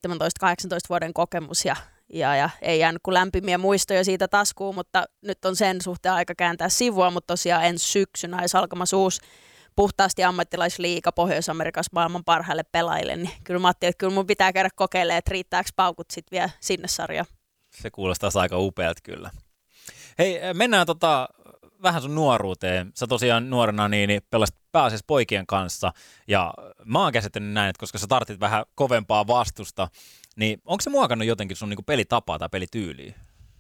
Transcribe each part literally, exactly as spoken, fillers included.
seitsemäntoista kahdeksantoista vuoden kokemus ja, ja, ja ei jäänyt kuin lämpimiä muistoja siitä taskuun, mutta nyt on sen suhteen aika kääntää sivua, mutta tosiaan ensi syksynä olisi alkamassa uusi puhtaasti ammattilaisliiga Pohjois-Amerikassa maailman parhaille pelaajille, niin kyllä mä ajattelin, että kyllä mun pitää käydä kokeilemaan, että riittääkö paukut sitten vielä sinne sarjaan. Se kuulostaa aika upealta kyllä. Hei, mennään tota, vähän sun nuoruuteen. Sä tosiaan nuorena niin, niin pelasit pääasiassa poikien kanssa, ja mä oon käsittänyt näin, että koska sä tartit vähän kovempaa vastusta, niin onko se muokannut jotenkin sun niinku pelitapaa tai pelityyliä?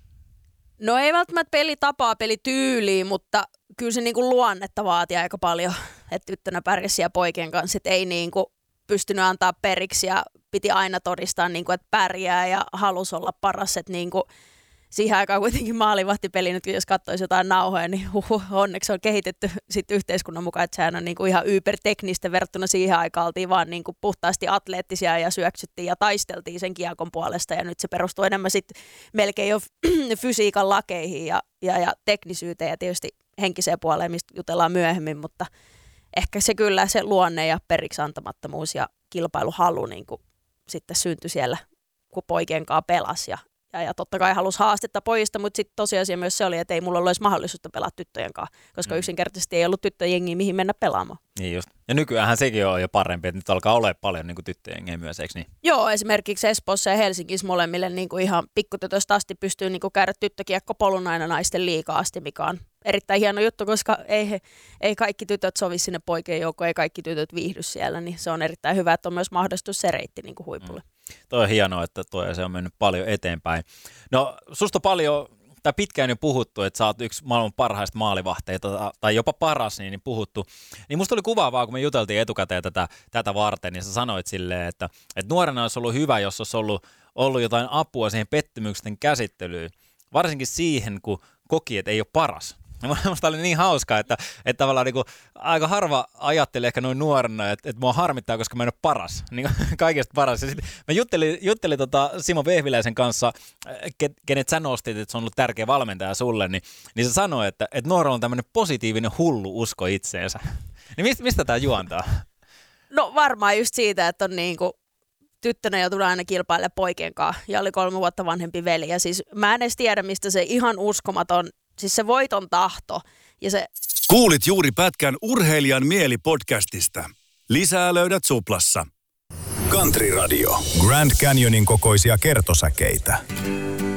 No ei välttämättä pelitapaa, pelityyliä, mutta kyllä se niinku luonnetta vaatii aika paljon, että tyttönä pärjäsi siellä poikien kanssa, että ei niinku pystynyt antaa periksi ja piti aina todistaa, niinku, että pärjää ja halusi olla paras, että niinku, siihen aikaan kuitenkin maalivahtipeli, nyt jos katsoisi jotain nauhoja, niin huhu, onneksi on kehitetty sit yhteiskunnan mukaan, että sehän on niinku ihan yberteknistä verrattuna siihen aikaan, oltiin vaan niinku puhtaasti atleettisia ja syöksyttiin ja taisteltiin sen kiekon puolesta, ja nyt se perustuu enemmän sit melkein jo fysiikan lakeihin ja, ja, ja teknisyyteen ja tietysti henkiseen puoleen, mistä jutellaan myöhemmin, mutta ehkä se kyllä se luonne ja periksi antamattomuus ja kilpailuhalu niinku sitten syntyi siellä, kun poikien kanssa pelasi ja Ja, ja totta kai halusi haastetta pojista, mutta sitten tosiasia myös se oli, että ei mulla ollut edes mahdollisuutta pelata tyttöjen kanssa, koska mm. yksinkertaisesti ei ollut tyttöjengiä, mihin mennä pelaamaan. Niin just. Ja nykyäänhän sekin on jo parempi, että nyt alkaa olla paljon niin tyttöjengiä myös, eikö niin? Joo, esimerkiksi Espoossa ja Helsingissä molemmille niin kuin ihan pikkutytöstä asti pystyy niin kuin käydä tyttökiekkopolun aina naisten liigaa asti, mikä on erittäin hieno juttu, koska ei, he, ei kaikki tytöt sovi sinne poikien joukkoon, ei kaikki tytöt viihdy siellä, niin se on erittäin hyvä, että on myös mahdollistus se reitti niin kuin huipulle. Mm. Toi on hienoa, että toi se on mennyt paljon eteenpäin. No susta paljon, tai pitkään jo puhuttu, että sä oot yksi maailman parhaista maalivahteita, tai jopa paras, niin, niin puhuttu. Niin musta oli kuvaavaa, kun me juteltiin etukäteen tätä, tätä varten, niin sä sanoit silleen, että, että nuorena olisi ollut hyvä, jos olisi ollut, ollut jotain apua siihen pettymyksen käsittelyyn. Varsinkin siihen, kun koki, että ei ole paras. Musta oli niin hauskaa, että, että tavallaan niin kuin, aika harva ajattelee ehkä noin nuorena, että, että mua harmittaa, koska mä en ole paras, niin kaikista paras. Ja sit mä juttelin, juttelin tota Simo Vehviläisen kanssa, kenet sä nostit, että se on ollut tärkeä valmentaja sulle, niin, niin se sanoi, että, että nuorella on tämmöinen positiivinen hullu usko itseensä. Niin mistä, mistä tää juontaa? No varmaan just siitä, että on niin kuin tyttönä joutui aina kilpailemaan poikien kanssa ja oli kolme vuotta vanhempi veli. Ja siis mä en edes tiedä, mistä se ihan uskomaton, siis se voiton tahto ja se... Kuulit juuri pätkän Urheilijan mieli podcastista. Lisää löydät Suplassa. Country Radio. Grand Canyonin kokoisia kertosäkeitä.